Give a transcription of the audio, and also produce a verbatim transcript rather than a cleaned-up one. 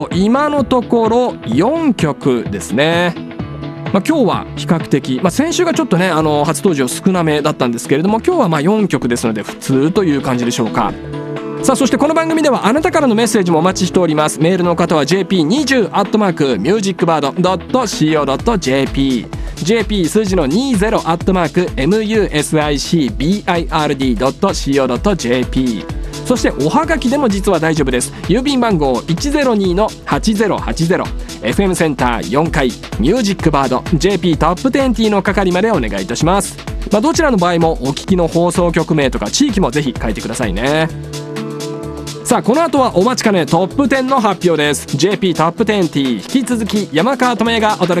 今のところよんきょくですね。まあ、今日は比較的、まあ、先週がちょっとねあの初登場少なめだったんですけれども、今日はまあよんきょくですので普通という感じでしょうか。さあそしてこの番組ではあなたからのメッセージもお待ちしております。メールの方は ジェーピーにじゅう アットマーク ミュージックバード ドット シーオー ドット ジェーピー ジェーピー 数字のにじゅう アットマーク ミュージックバード ドット シーオー ドット ジェーピー。 そしておはがきでも実は大丈夫です。郵便番号 いちゼロにのはちゼロはちゼロ エフエム センターよんかいミュージックバード ジェーピー トップにじゅうの係までお願いいたします。まあ、どちらの場合もお聞きの放送局名とか地域もぜひ書いてくださいね。さあこの後はお待ちかねトップじゅうの発表です。 ジェーピー トップにじゅう、引き続き山川智也がお届け